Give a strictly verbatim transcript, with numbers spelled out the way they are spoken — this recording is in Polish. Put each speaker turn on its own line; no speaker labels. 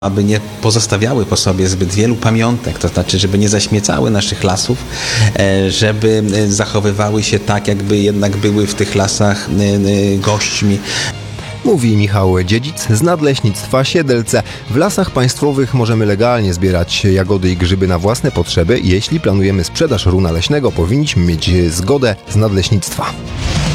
aby nie pozostawiały po sobie zbyt wielu pamiątek, to znaczy, żeby nie zaśmiecały naszych lasów, żeby zachowywały się tak, jakby jednak były w tych lasach gośćmi.
Mówi Michał Dziedzic z Nadleśnictwa Siedlce. W lasach państwowych możemy legalnie zbierać jagody i grzyby na własne potrzeby. Jeśli planujemy sprzedaż runa leśnego, powinniśmy mieć zgodę z Nadleśnictwa.